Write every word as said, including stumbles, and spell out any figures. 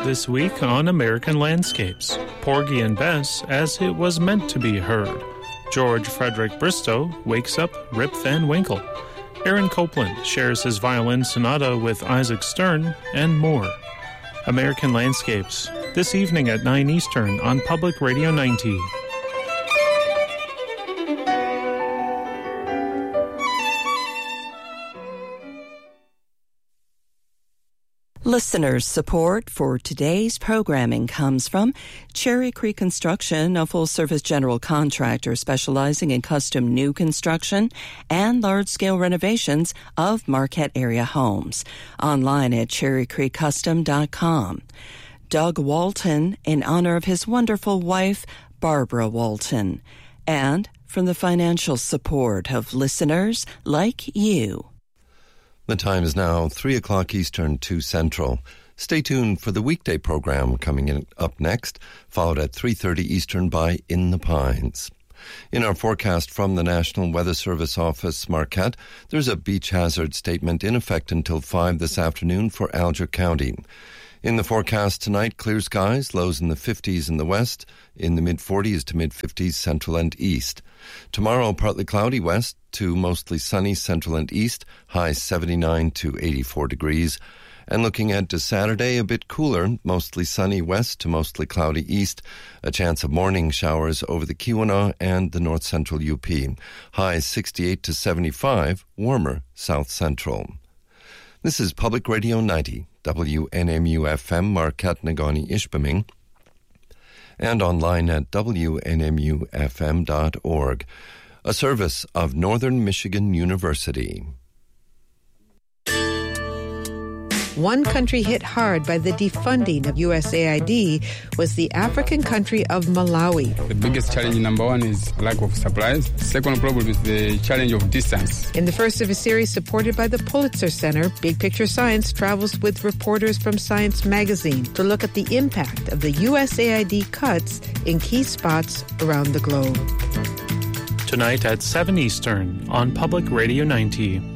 This week on American Landscapes, Porgy and Bess as it was meant to be heard. George Frederick Bristow wakes up Rip Van Winkle. Aaron Copland shares his violin sonata with Isaac Stern, and more. American Landscapes, this evening at nine Eastern on Public Radio ninety. Listeners' support for today's programming comes from Cherry Creek Construction, a full-service general contractor specializing in custom new construction and large-scale renovations of Marquette area homes. Online at cherry creek custom dot com. Doug Walton, in honor of his wonderful wife, Barbara Walton. And from the financial support of listeners like you. The time is now three o'clock Eastern, two Central. Stay tuned for the weekday program coming in up next, followed at three thirty Eastern by In the Pines. In our forecast from the National Weather Service Office, Marquette, there's a beach hazard statement in effect until five this afternoon for Alger County. In the forecast tonight, clear skies, lows in the fifties in the west, in the mid-forties to mid-fifties central and east. Tomorrow, partly cloudy west to mostly sunny central and east, highs seventy-nine to eighty-four degrees. And looking ahead to Saturday, a bit cooler, mostly sunny west to mostly cloudy east, a chance of morning showers over the Keweenaw and the north central U P. Highs sixty-eight to seventy-five, warmer south central. This is Public Radio ninety, W N M U F M, Marquette, Negaunee, Ishpeming, and online at W N M U F M dot org, a service of Northern Michigan University. One country hit hard by the defunding of U S A I D was the African country of Malawi. The biggest challenge, number one, is lack of supplies. Second problem is the challenge of distance. In the first of a series supported by the Pulitzer Center, Big Picture Science travels with reporters from Science Magazine to look at the impact of the U S A I D cuts in key spots around the globe. Tonight at seven Eastern on Public Radio ninety.